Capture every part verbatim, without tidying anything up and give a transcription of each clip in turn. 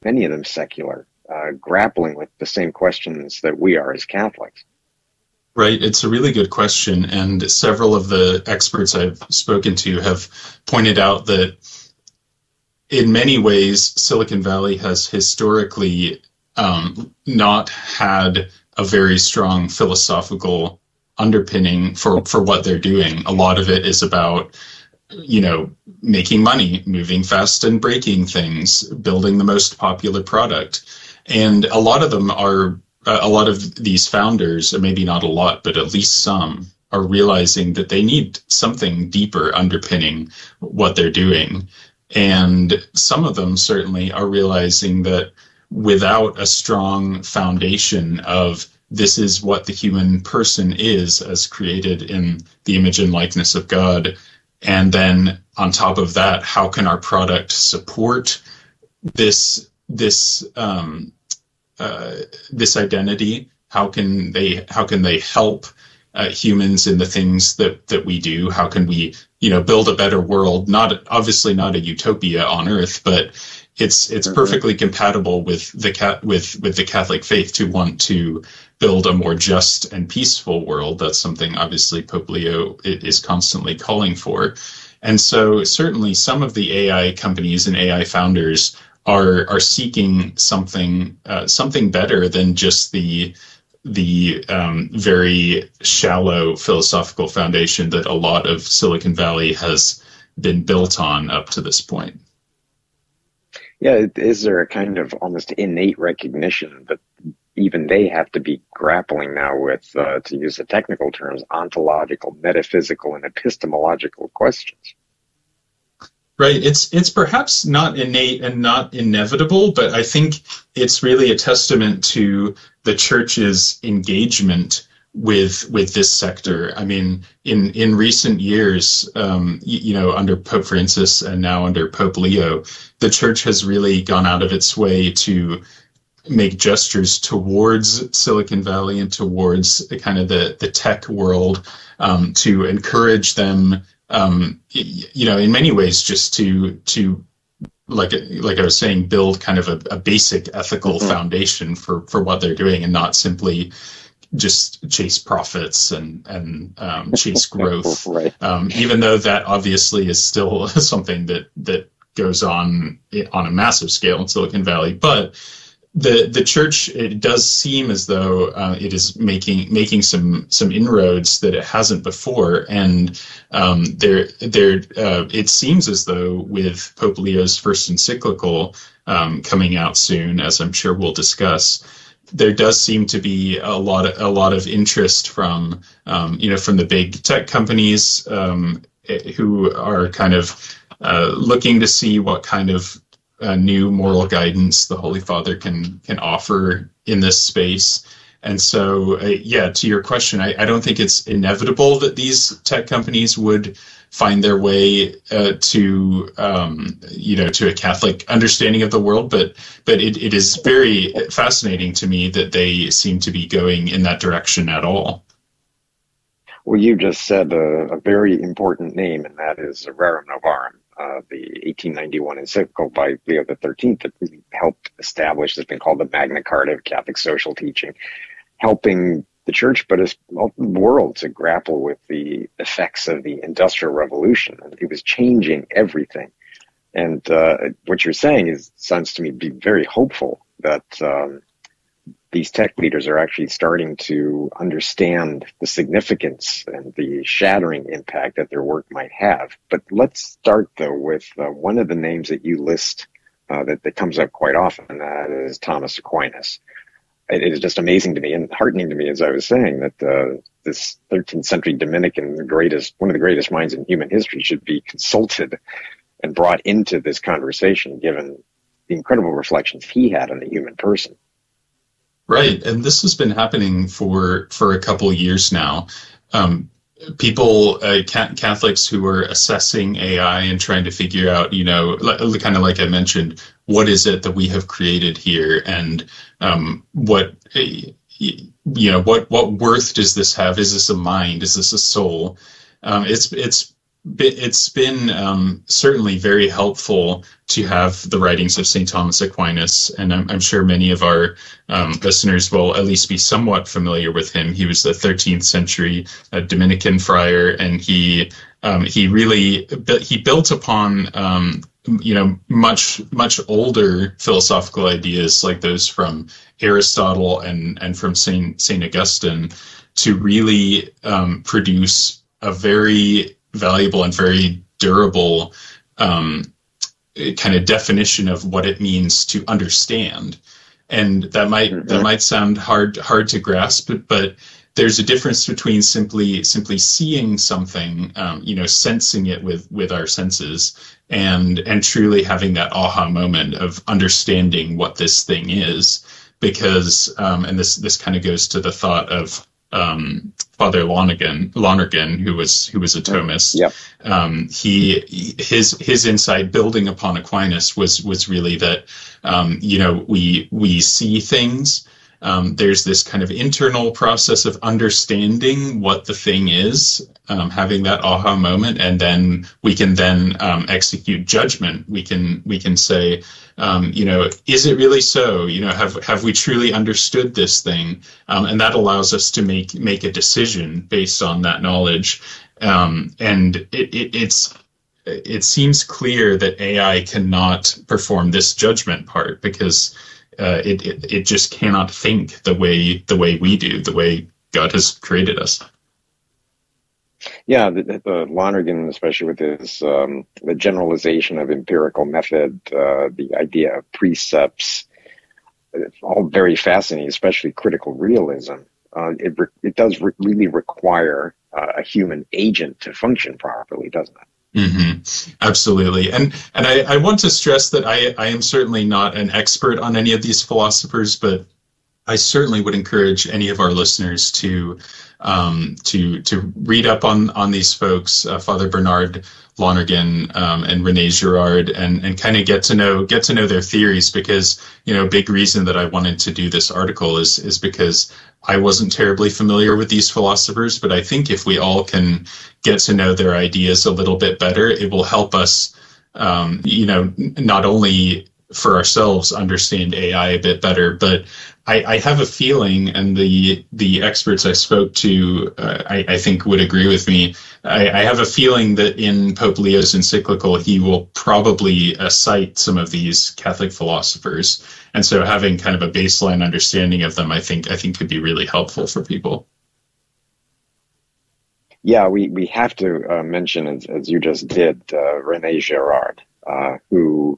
many of them secular, uh, grappling with the same questions that we are as Catholics? Right. It's a really good question. And several of the experts I've spoken to have pointed out that in many ways, Silicon Valley has historically um, not had a very strong philosophical underpinning for, for what they're doing. A lot of it is about, you know, making money, moving fast and breaking things, building the most popular product. And a lot of them are Uh, a lot of these founders, maybe not a lot, but at least some, are realizing that they need something deeper underpinning what they're doing. And some of them certainly are realizing that without a strong foundation of this is what the human person is as created in the image and likeness of God, and then on top of that, how can our product support this, this, um, Uh, this identity? How can they how can they help uh, humans in the things that, that we do? How can we, you know, build a better world? Not obviously not a utopia on Earth, but it's it's mm-hmm. perfectly compatible with the cat with with the Catholic faith to want to build a more just and peaceful world. That's something obviously Pope Leo is constantly calling for, and so certainly some of the A I companies and A I founders are are seeking something uh, something better than just the the um, very shallow philosophical foundation that a lot of Silicon Valley has been built on up to this point. Yeah, is there a kind of almost innate recognition that even they have to be grappling now with, uh, to use the technical terms, ontological, metaphysical, and epistemological questions? Right. It's it's perhaps not innate and not inevitable, but I think it's really a testament to the church's engagement with with this sector. I mean, in in recent years, um, you, you know, under Pope Francis and now under Pope Leo, the church has really gone out of its way to make gestures towards Silicon Valley and towards kind of the the tech world, um, to encourage them. Um, you know, in many ways, just to to like like I was saying, build kind of a, a basic ethical mm-hmm. foundation for, for what they're doing, and not simply just chase profits and and um, chase growth. Right. Um, even though that obviously is still something that that goes on on a massive scale in Silicon Valley, but the the church, it does seem as though uh, it is making making some some inroads that it hasn't before, and um, there there uh, it seems as though with Pope Leo's first encyclical um, coming out soon, as I'm sure we'll discuss, there does seem to be a lot of, a lot of interest from um, you know from the big tech companies um, who are kind of uh, looking to see what kind of Uh, new moral guidance the Holy Father can can offer in this space. And so, uh, yeah, to your question, I, I don't think it's inevitable that these tech companies would find their way uh, to, um, you know, to a Catholic understanding of the world. But but it, it is very fascinating to me that they seem to be going in that direction at all. Well, you just said a, a very important name, and that is Rerum Novarum. Uh, the eighteen ninety-one encyclical by Leo the thirteenth that really helped establish, has been called the Magna Carta of Catholic social teaching, helping the church, but as well, the world, to grapple with the effects of the Industrial Revolution. And it was changing everything. And uh, what you're saying is, sounds to me to be very hopeful that um, these tech leaders are actually starting to understand the significance and the shattering impact that their work might have. But let's start, though, with uh, one of the names that you list uh, that, that comes up quite often, and that is Thomas Aquinas. It, it is just amazing to me and heartening to me, as I was saying, that uh, this thirteenth century Dominican, the greatest, one of the greatest minds in human history, should be consulted and brought into this conversation, given the incredible reflections he had on the human person. Right, and this has been happening for for a couple of years now. Um, people, uh, Catholics who are assessing A I and trying to figure out, you know, kind of like I mentioned, what is it that we have created here, and um, what, you know, what what worth does this have? Is this a mind? Is this a soul? Um, it's it's it's been um, certainly very helpful to have the writings of Saint Thomas Aquinas, and I'm, I'm sure many of our um, listeners will at least be somewhat familiar with him. He was the thirteenth century uh, Dominican friar, and he um, he really he built upon um, you know much much older philosophical ideas like those from Aristotle and and from Saint Saint Augustine to really um, produce a very valuable and very durable um, kind of definition of what it means to understand. And that might mm-hmm. that might sound hard hard to grasp, but, but there's a difference between simply simply seeing something, um, you know, sensing it with, with our senses, and and truly having that aha moment of understanding what this thing is. Because um, and this this kind of goes to the thought of Um, Father Lonergan, Lonergan, who was who was a Thomist. Yep. Um, he his his insight, building upon Aquinas, was was really that um, you know we we see things. Um, there's this kind of internal process of understanding what the thing is, um, having that aha moment, and then we can then um, execute judgment. We can we can say, um, you know, is it really so? You know, have have we truly understood this thing? Um, and that allows us to make make a decision based on that knowledge. Um, and it, it, it's it seems clear that A I cannot perform this judgment part because Uh, it, it it just cannot think the way the way we do, the way God has created us. Yeah, the, the Lonergan, especially with his um, the generalization of empirical method, uh, the idea of precepts, it's all very fascinating, especially critical realism. Uh, it re- it does re- really require uh, a human agent to function properly, doesn't it? Mm-hmm. Absolutely. And and I, I want to stress that I, I am certainly not an expert on any of these philosophers, but I certainly would encourage any of our listeners to um, to to read up on, on these folks, uh, Father Bernard Lonergan um, and René Girard, and, and kind of get to know get to know their theories, because, you know, a big reason that I wanted to do this article is is because I wasn't terribly familiar with these philosophers, but I think if we all can get to know their ideas a little bit better, it will help us, um, you know, not only for ourselves understand A I a bit better, but I, I have a feeling, and the the experts I spoke to, uh, I, I think would agree with me. I, I have a feeling that in Pope Leo's encyclical, he will probably uh, cite some of these Catholic philosophers, and so having kind of a baseline understanding of them, I think I think could be really helpful for people. Yeah, we we have to uh, mention, as, as you just did, uh, René Girard, uh, who,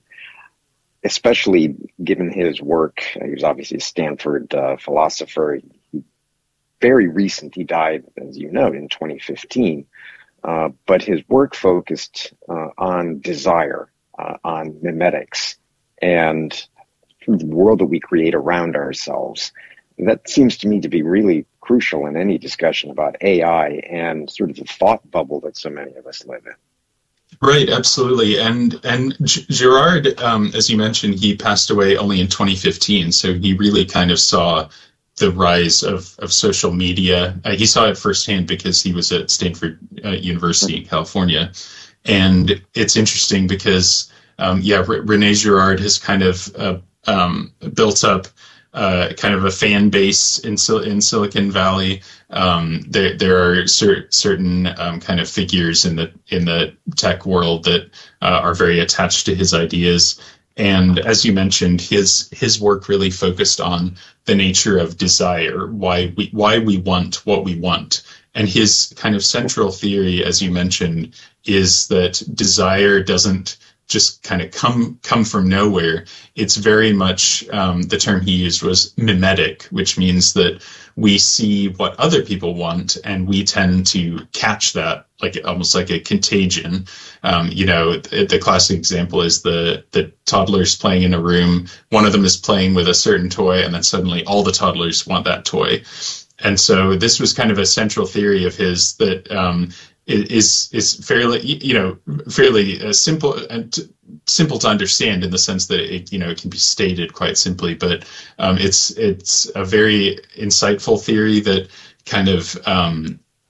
especially given his work, he was obviously a Stanford uh, philosopher. He, very recent, he died, as you know, in twenty fifteen. Uh, but his work focused uh, on desire, uh, on mimetics, and the world that we create around ourselves. And that seems to me to be really crucial in any discussion about A I and sort of the thought bubble that so many of us live in. Right, absolutely. And and Girard, um, as you mentioned, he passed away only in twenty fifteen, so he really kind of saw the rise of, of social media. Uh, he saw it firsthand because he was at Stanford uh, University in California. And it's interesting because, um, yeah, R- René Girard has kind of uh, um, built up Uh, kind of a fan base in Sil- in Silicon Valley. Um, there there are cer- certain um, kind of figures in the in the tech world that uh, are very attached to his ideas. And as you mentioned, his his work really focused on the nature of desire, why we why we want what we want. And his kind of central theory, as you mentioned, is that desire doesn't just kind of come come from nowhere. It's very much, um, the term he used was mimetic, which means that we see what other people want and we tend to catch that, like almost like a contagion. Um, you know, the, the classic example is the, the toddlers playing in a room. One of them is playing with a certain toy, and then suddenly all the toddlers want that toy. And so this was kind of a central theory of his that um, is is fairly, you know, fairly uh, simple and uh, simple to understand in the sense that it, you know, it can be stated quite simply, but um, it's it's a very insightful theory that kind of um,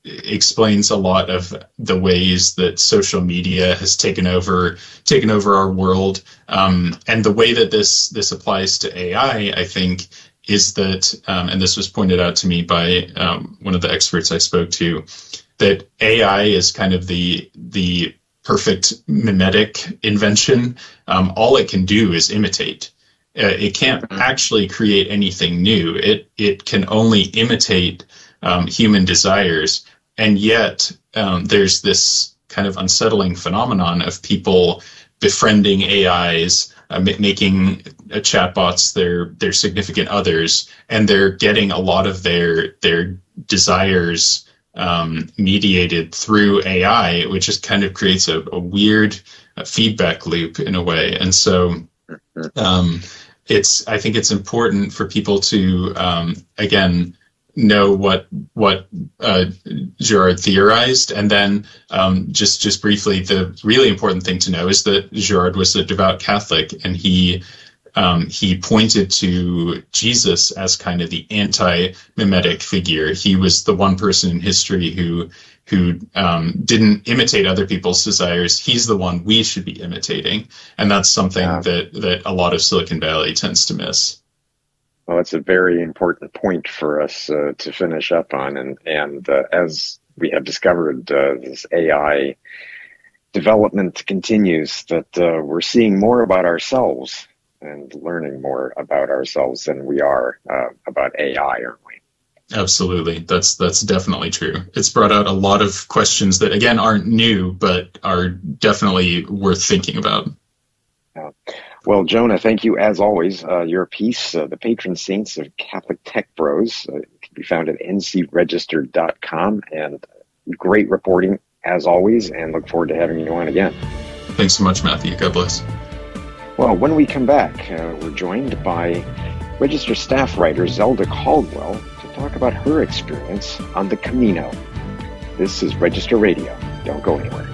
explains a lot of the ways that social media has taken over taken over our world. Um, and the way that this this applies to A I, I think, is that, um, and this was pointed out to me by um, one of the experts I spoke to, that A I is kind of the the perfect mimetic invention. Um, all it can do is imitate. Uh, it can't actually create anything new. It it can only imitate um, human desires, and yet um, there's this kind of unsettling phenomenon of people befriending A Is, uh, ma- making uh, chatbots their their significant others, and they're getting a lot of their their desires um, mediated through A I, which just kind of creates a, a weird uh, feedback loop in a way. And so, um, it's I think it's important for people to um, again know what what uh, Girard theorized, and then um, just just briefly, the really important thing to know is that Girard was a devout Catholic, and he um, he pointed to Jesus as kind of the anti-mimetic figure. He was the one person in history who who um, didn't imitate other people's desires. He's the one we should be imitating, and that's something yeah. that that a lot of Silicon Valley tends to miss. Well, it's a very important point for us uh, to finish up on. And, and uh, as we have discovered, uh, this A I development continues, that uh, we're seeing more about ourselves and learning more about ourselves than we are uh, about A I, aren't we? Absolutely. That's that's definitely true. It's brought out a lot of questions that, again, aren't new, but are definitely worth thinking about. Yeah. Well, Jonah, thank you as always. Uh, your piece, uh, The Patron Saints of Catholic Tech Bros, uh, can be found at N C register dot com, and great reporting as always, and look forward to having you on again. Thanks so much, Matthew. God bless. Well, when we come back, uh, we're joined by Register staff writer Zelda Caldwell to talk about her experience on the Camino. This is Register Radio. Don't go anywhere.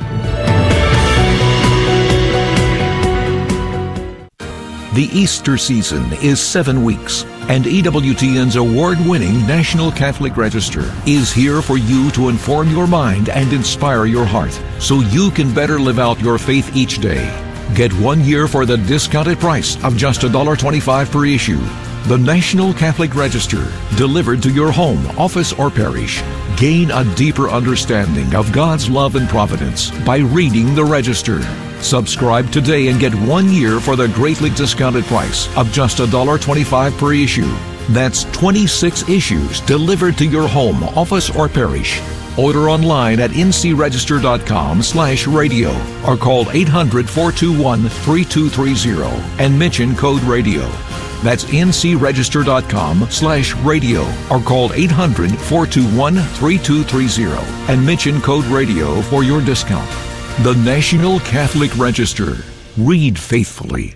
The Easter season is seven weeks, and E W T N's award-winning National Catholic Register is here for you to inform your mind and inspire your heart so you can better live out your faith each day. Get one year for the discounted price of just one dollar and twenty-five cents per issue. The National Catholic Register, delivered to your home, office, or parish. Gain a deeper understanding of God's love and providence by reading the Register. Subscribe today and get one year for the greatly discounted price of just one dollar and twenty-five cents per issue. That's twenty-six issues delivered to your home, office, or parish. Order online at N C register dot com slash radio or call eight hundred, four two one, three two three zero and mention code radio. That's N C register dot com slash radio or call eight hundred, four two one, three two three zero and mention code radio for your discount. The National Catholic Register. Read faithfully.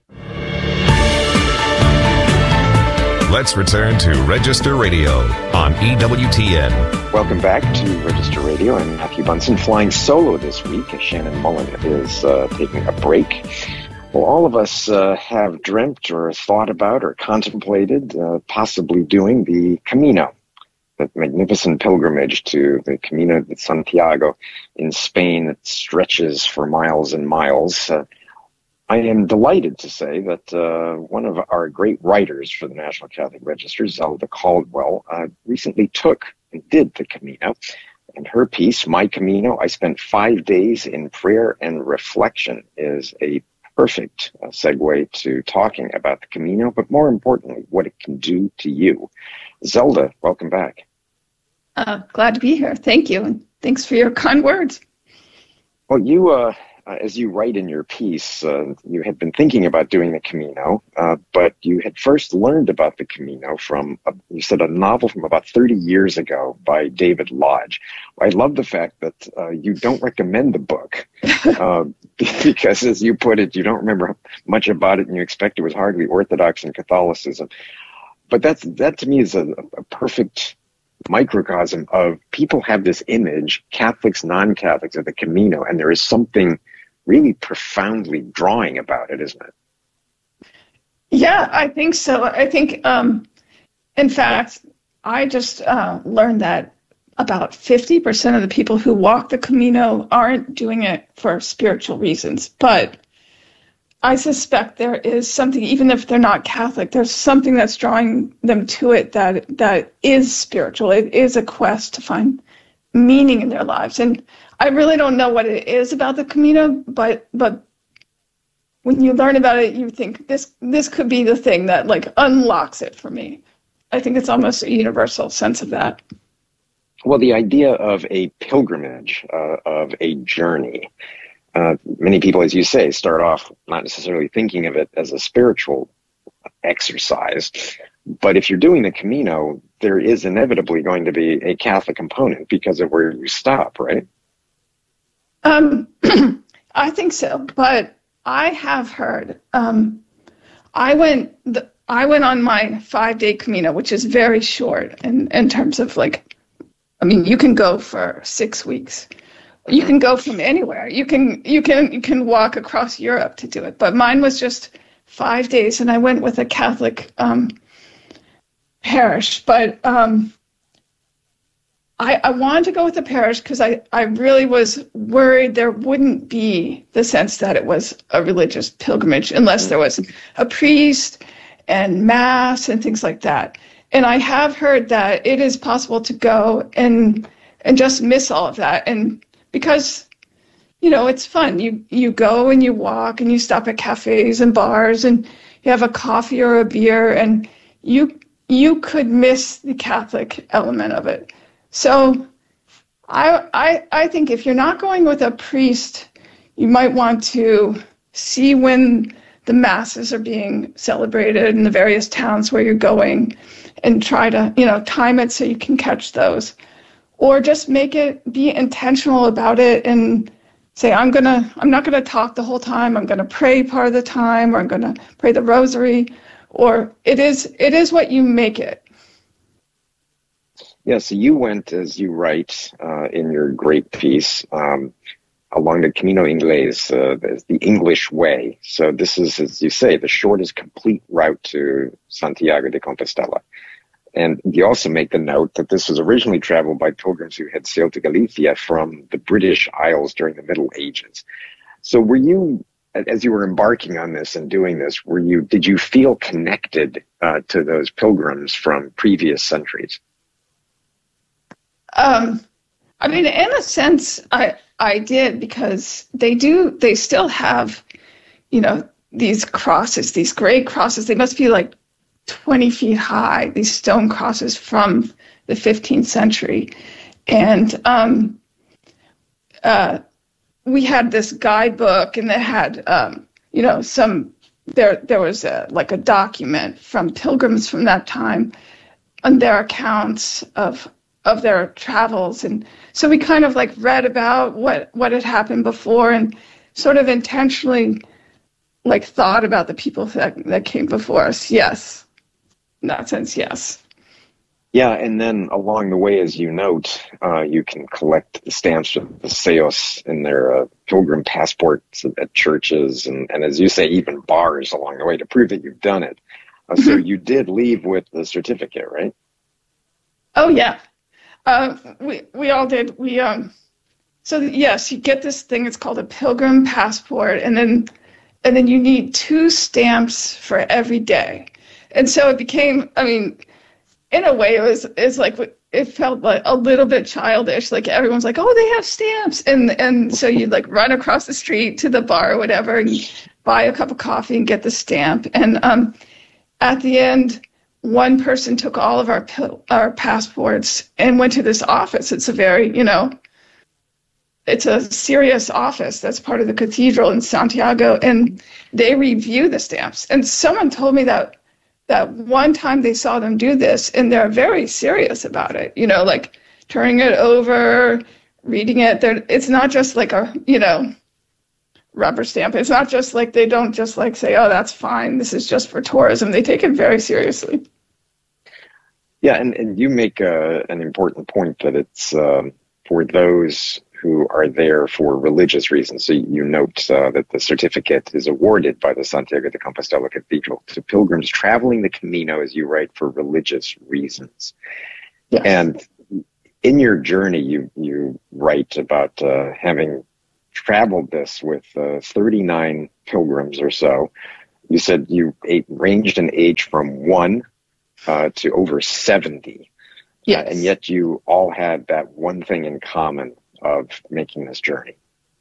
Let's return to Register Radio on E W T N. Welcome back to Register Radio. I'm Matthew Bunson, flying solo this week as Shannon Mullen is uh, taking a break. Well, all of us uh, have dreamt or thought about or contemplated uh, possibly doing the Camino, the magnificent pilgrimage to the Camino de Santiago in Spain that stretches for miles and miles. Uh, I am delighted to say that uh, one of our great writers for the National Catholic Register, Zelda Caldwell, uh, recently took and did the Camino. And her piece, My Camino, I Spent Five Days in Prayer and Reflection, is a perfect uh, segue to talking about the Camino, but more importantly, what it can do to you. Zelda, welcome back. Uh, glad to be here. Thank you. And thanks for your kind words. Well, you, uh, uh, as you write in your piece, uh, you had been thinking about doing the Camino, uh, but you had first learned about the Camino from, a, you said, a novel from about thirty years ago by David Lodge. I love the fact that uh, you don't recommend the book uh, because, as you put it, you don't remember much about it and you expect it was hardly orthodox in Catholicism. But that's, that to me is a, a perfect microcosm of people have this image, Catholics, non-Catholics, of the Camino, and there is something really profoundly drawing about it, isn't it? Yeah, I think so. I think, um, in fact, I just uh, learned that about fifty percent of the people who walk the Camino aren't doing it for spiritual reasons. But I suspect there is something, even if they're not Catholic, there's something that's drawing them to it that that is spiritual. It is a quest to find meaning in their lives. And I really don't know what it is about the Camino, but but when you learn about it, you think this this could be the thing that like unlocks it for me. I think it's almost a universal sense of that. Well, the idea of a pilgrimage, uh, of a journey, uh, many people, as you say, start off not necessarily thinking of it as a spiritual exercise, but if you're doing the Camino, there is inevitably going to be a Catholic component because of where you stop, right? Um, I think so, but I have heard. Um, I went. The, I went on my five-day Camino, which is very short in in terms of like. I mean, you can go for six weeks. You can go from anywhere. You can you can you can walk across Europe to do it. But mine was just five days, and I went with a Catholic um, parish. But um, I, I wanted to go with the parish because I, I really was worried there wouldn't be the sense that it was a religious pilgrimage unless there was a priest and mass and things like that. And I have heard that it is possible to go and and just miss all of that. And because, you know, it's fun. You you go and you walk and you stop at cafes and bars and you have a coffee or a beer, and you you could miss the Catholic element of it. So I, I I think if you're not going with a priest, you might want to see when the masses are being celebrated in the various towns where you're going and try to, you know, time it so you can catch those. Or just make it, be intentional about it and say, I'm going to, I'm not going to talk the whole time. I'm going to pray part of the time, or I'm going to pray the rosary, or it is, it is what you make it. Yeah, so you went, as you write uh, in your great piece, um, along the Camino Inglés, uh, the English way. So this is, as you say, the shortest complete route to Santiago de Compostela. And you also make the note that this was originally traveled by pilgrims who had sailed to Galicia from the British Isles during the Middle Ages. So were you, as you were embarking on this and doing this, were you, did you feel connected uh, to those pilgrims from previous centuries? Um, I mean, in a sense, I I did, because they do, they still have, you know, these crosses, these great crosses. They must be like twenty feet high, these stone crosses from the fifteenth century. And um, uh, we had this guidebook, and they had, um, you know, some, there there was a, like a document from pilgrims from that time on their accounts of of their travels. And so we kind of like read about what, what had happened before and sort of intentionally like thought about the people that, that came before us. Yes. In that sense, yes. Yeah, and then along the way, as you note, uh, you can collect the stamps of the Seos in their uh, pilgrim passports at churches, and, and as you say, even bars along the way to prove that you've done it. Uh, so you did leave with the certificate, right? Oh, yeah. Uh, we we all did. We um, so yes, you get this thing. It's called a pilgrim passport, and then and then you need two stamps for every day. And so it became. I mean, in a way, it was it's like it felt like a little bit childish. Like everyone's like, oh, they have stamps, and and so you'd like run across the street to the bar or whatever, and buy a cup of coffee and get the stamp. And um, at the end, one person took all of our our passports and went to this office. It's a very, you know, it's a serious office that's part of the cathedral in Santiago, and they review the stamps. And someone told me that that one time they saw them do this, and they're very serious about it, you know, like turning it over, reading it. They're, it's not just like a, you know, rubber stamp. It's not just like they don't just like say, oh, that's fine, this is just for tourism. They take it very seriously. Yeah, and, and you make uh, an important point that it's um, for those who are there for religious reasons. So you note uh, that the certificate is awarded by the Santiago de Compostela Cathedral to pilgrims traveling the Camino, as you write, for religious reasons. Yes. And in your journey, you you write about uh, having traveled this with uh, thirty-nine pilgrims or so. You said you ate, ranged in age from one uh, to over seventy. Yes. Uh, and yet you all had that one thing in common of making this journey.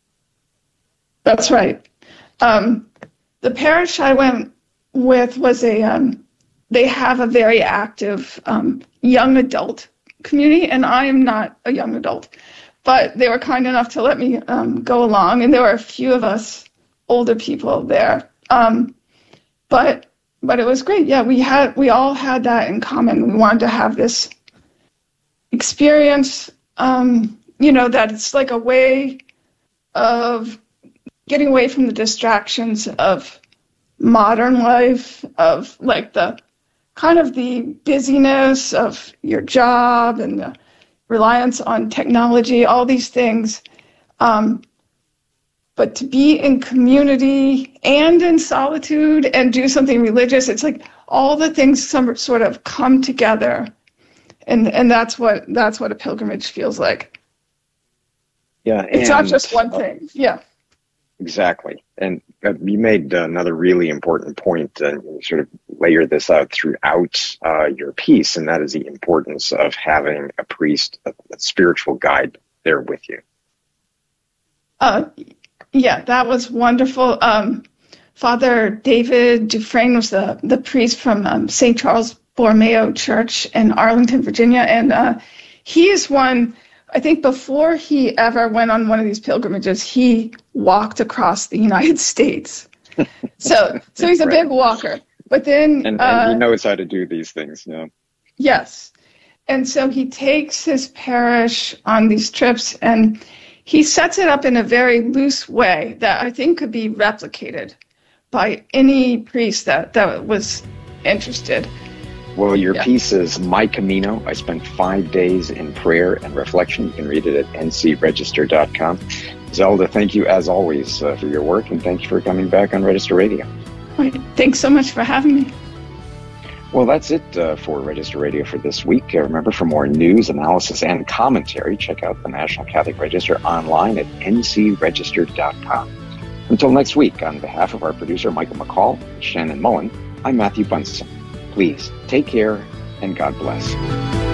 That's right. Um, the parish I went with was a, um, they have a very active um, young adult community, and I am not a young adult, but they were kind enough to let me um, go along, and there were a few of us older people there. Um, but but it was great. Yeah, we had we all had that in common. We wanted to have this experience, um, you know, that it's like a way of getting away from the distractions of modern life, of like the kind of the busyness of your job and the reliance on technology, all these things. Um, but to be in community and in solitude and do something religious, it's like all the things some sort of come together. And and that's what that's what a pilgrimage feels like. Yeah, it's and, not just one thing. Yeah, exactly. And uh, you made another really important point, and you sort of layer this out throughout uh, your piece, and that is the importance of having a priest, a, a spiritual guide, there with you. Uh, yeah, that was wonderful. Um, Father David Dufresne was the the priest from um, Saint Charles Borromeo Church in Arlington, Virginia, and uh, he is one, I think before he ever went on one of these pilgrimages, he walked across the United States. So so he's a right. big walker. But then... And, uh, and he knows how to do these things, yeah. Yes. And so he takes his parish on these trips, and he sets it up in a very loose way that I think could be replicated by any priest that, that was interested. Well, your yeah. piece is My Camino. I spent five days in prayer and reflection. You can read it at N C register dot com. Zelda, thank you as always uh, for your work, and thank you for coming back on Register Radio. Right. Thanks so much for having me. Well, that's it uh, for Register Radio for this week. Uh, remember, for more news, analysis, and commentary, check out the National Catholic Register online at N C register dot com. Until next week, on behalf of our producer, Michael McCall, and Shannon Mullen, I'm Matthew Bunson. Please take care, and God bless.